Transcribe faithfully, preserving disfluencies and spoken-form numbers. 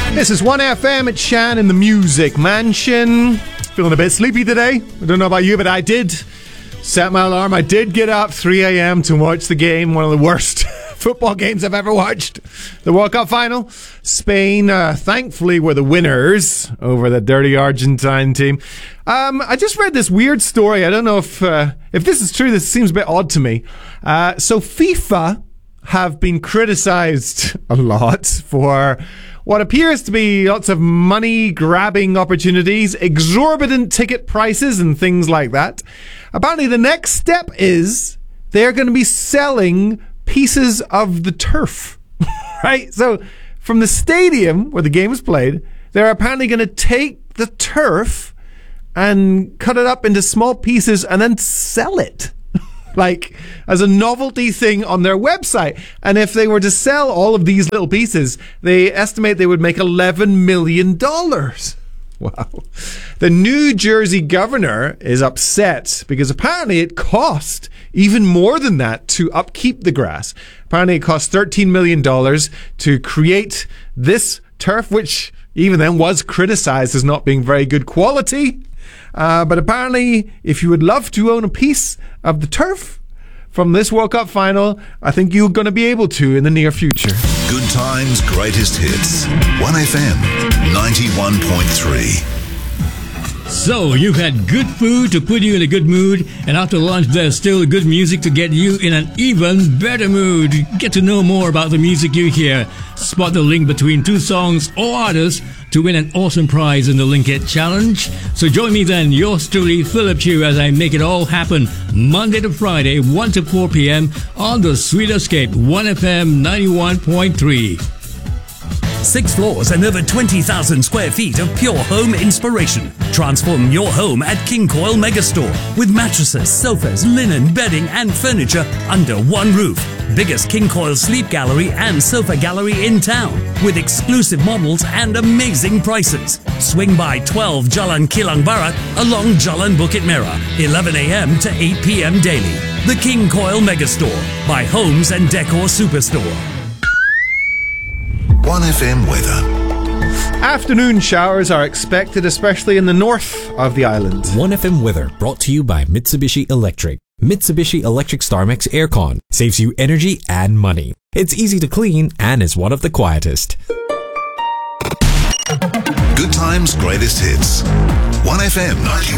This is one F M. It's Shan in the Music Mansion. Feeling a bit sleepy today. I don't know about you, but I did set my alarm. I did get up three a.m. to watch the game. One of the worst football games I've ever watched. The World Cup final. Spain, uh, thankfully, were the winners over the dirty Argentine team. Um, I just read this weird story. I don't know if uh, if this is true. This seems a bit odd to me. Uh, so FIFA have been criticized a lot for what appears to be lots of money-grabbing opportunities, exorbitant ticket prices, and things like that. Apparently, the next step is they're going to be selling pieces of the turf, right? So, from the stadium where the game is played, they're apparently going to take the turf and cut it up into small pieces and then sell it. Like, as a novelty thing on their website. And if they were to sell all of these little pieces, they estimate they would make eleven million dollars. Wow. The New Jersey governor is upset because apparently it cost even more than that to upkeep the grass. Apparently it cost thirteen million dollars to create this turf, which even then was criticized as not being very good quality. Uh, but apparently, if you would love to own a piece of the turf from this World Cup final, I think you're going to be able to in the near future. Good times, greatest hits. one F M ninety-one point three. So, you've had good food to put you in a good mood, and after lunch there's still good music to get you in an even better mood. Get to know more about the music you hear. Spot the link between two songs or artists to win an awesome prize in the Link It Challenge. So join me then, yours truly, Philip Chew, as I make it all happen Monday to Friday, one to four p.m. on the Sweet Escape, one F M ninety-one point three. Six floors and over twenty thousand square feet of pure home inspiration. Transform your home at King Coil Megastore with mattresses, sofas, linen, bedding and furniture under one roof. Biggest King Coil sleep gallery and sofa gallery in town with exclusive models and amazing prices. Swing by twelve Jalan Kilang Barat along Jalan Bukit Merah, eleven a.m. to eight p.m. daily. The King Coil Megastore by Homes and Decor Superstore. one F M weather. Afternoon showers are expected, especially in the north of the island. one F M weather brought to you by Mitsubishi Electric. Mitsubishi Electric StarMax Aircon saves you energy and money. It's easy to clean and is one of the quietest. Good times, greatest hits. one F M ninety-one.